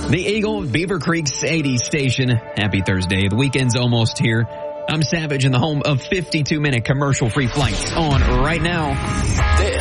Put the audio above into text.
The Eagle, Beaver Creek's 80 station. Happy Thursday. The weekend's almost here. I'm Savage in the home of 52-minute commercial-free flights on right now.